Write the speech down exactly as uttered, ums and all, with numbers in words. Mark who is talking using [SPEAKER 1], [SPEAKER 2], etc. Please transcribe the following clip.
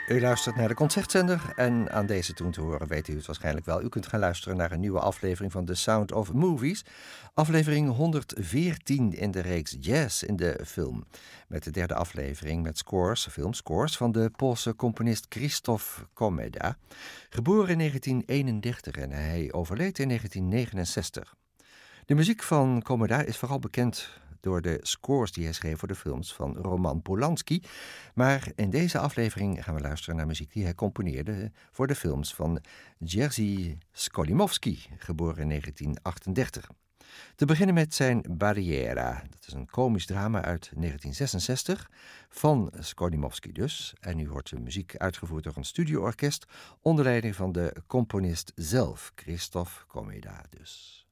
[SPEAKER 1] U luistert naar de Concertzender en aan deze toon te horen weet u het waarschijnlijk wel. U kunt gaan luisteren naar een nieuwe aflevering van The Sound of Movies. Aflevering honderdveertien in de reeks Jazz in de film. Met de derde aflevering met scores, filmscores van de Poolse componist Krzysztof Komeda. Geboren in negentien eenendertig en hij overleed in negentien negenenzestig. De muziek van Komeda is vooral bekend door de scores die hij schreef voor de films van Roman Polanski. Maar in deze aflevering gaan we luisteren naar muziek die hij componeerde voor de films van Jerzy Skolimowski, geboren in negentien achtendertig. Te beginnen met zijn Barriera. Dat is een komisch drama uit negentien zesenzestig, van Skolimowski dus. En u hoort de muziek uitgevoerd door een studioorkest onder leiding van de componist zelf, Krzysztof Komeda dus.